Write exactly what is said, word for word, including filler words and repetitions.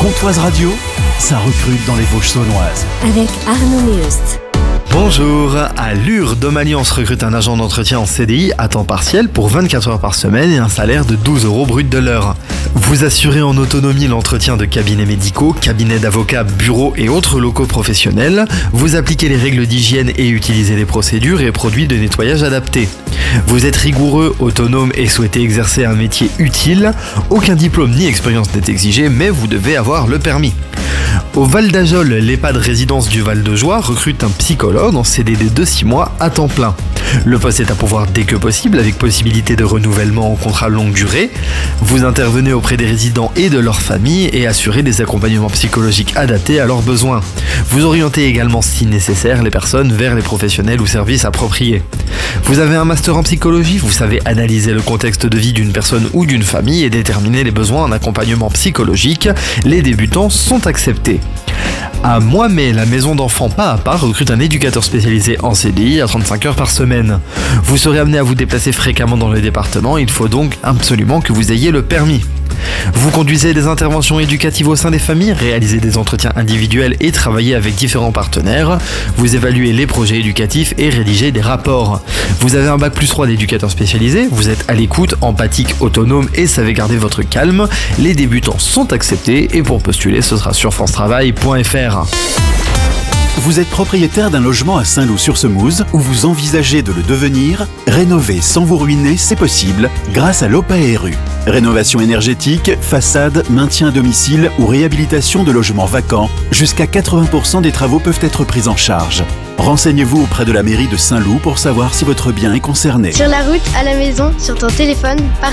Pontoise Radio, ça recrute dans les Vosges saunoises. Avec Arnaud Meust. Bonjour, à Lure, Domaliance recrute un agent d'entretien en C D I à temps partiel pour vingt-quatre heures par semaine et un salaire de douze euros brut de l'heure. Vous assurez en autonomie l'entretien de cabinets médicaux, cabinets d'avocats, bureaux et autres locaux professionnels. Vous appliquez les règles d'hygiène et utilisez les procédures et produits de nettoyage adaptés. Vous êtes rigoureux, autonome et souhaitez exercer un métier utile. Aucun diplôme ni expérience n'est exigé, mais vous devez avoir le permis. Au Val d'Ajol, l'EHPAD Résidence du Val de Joie recrute un psychologue en C D D de six mois à temps plein. Le poste est à pourvoir dès que possible avec possibilité de renouvellement en contrat longue durée. Vous intervenez auprès des résidents et de leurs familles et assurez des accompagnements psychologiques adaptés à leurs besoins. Vous orientez également si nécessaire les personnes vers les professionnels ou services appropriés. Vous avez un master en psychologie, vous savez analyser le contexte de vie d'une personne ou d'une famille et déterminer les besoins en accompagnement psychologique. Les débutants sont acceptés. À Moimet, la maison d'enfants Pas à Pas recrute un éducateur spécialisé en C D I à trente-cinq heures par semaine. Vous serez amené à vous déplacer fréquemment dans le département, il faut donc absolument que vous ayez le permis. Vous conduisez des interventions éducatives au sein des familles, réalisez des entretiens individuels et travaillez avec différents partenaires. Vous évaluez les projets éducatifs et rédigez des rapports. Vous avez un bac plus trois d'éducateur spécialisé, vous êtes à l'écoute, empathique, autonome et savez garder votre calme. Les débutants sont acceptés et pour postuler, ce sera sur france travail point f r. Vous êtes propriétaire d'un logement à Saint-Loup-sur-Semouse ou vous envisagez de le devenir? Rénover sans vous ruiner, c'est possible grâce à l'O P A R U. Rénovation énergétique, façade, maintien à domicile ou réhabilitation de logements vacants, jusqu'à quatre-vingts pour cent des travaux peuvent être pris en charge. Renseignez-vous auprès de la mairie de Saint-Loup pour savoir si votre bien est concerné. Sur la route, à la maison, sur ton téléphone, partout.